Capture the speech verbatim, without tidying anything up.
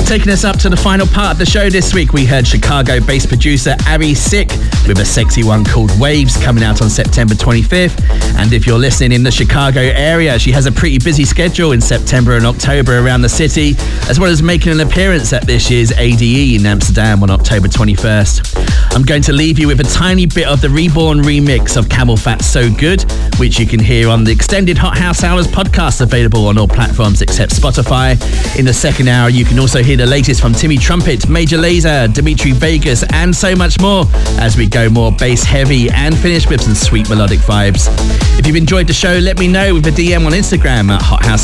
Taking us up to the final part of the show this week, we heard Chicago-based producer Ari Sick with a sexy one called Waves coming out on September twenty-fifth. And if you're listening in the Chicago area, she has a pretty busy schedule in September and October around the city, as well as making an appearance at this year's A D E in Amsterdam on October twenty-first. I'm going to leave you with a tiny bit of the Reborn remix of Camel Fat's So Good, which you can hear on the extended Hot House Hours podcast available on all platforms except Spotify. In the second hour, you can also hear the latest from Timmy Trumpet, Major Lazer, Dimitri Vegas, and so much more as we go more bass heavy and finish with some sweet melodic vibes. If you've enjoyed the show, let me know with a D M on Instagram at Hot House